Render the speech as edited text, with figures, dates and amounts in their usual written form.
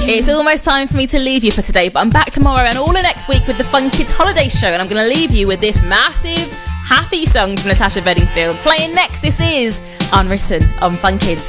It's almost time for me to leave you for today, but I'm back tomorrow and all of next week with the Fun Kids Holiday Show, and I'm going to leave you with this massive, happy song from Natasha Bedingfield. Playing next, this is Unwritten on Fun Kids.